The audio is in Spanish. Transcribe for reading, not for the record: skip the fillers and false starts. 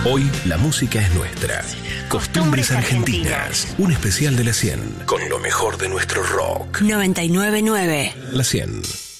Hoy la música es nuestra. Costumbres Argentinas. Un especial de la 100. Con lo mejor de nuestro rock. 99.9. La 100.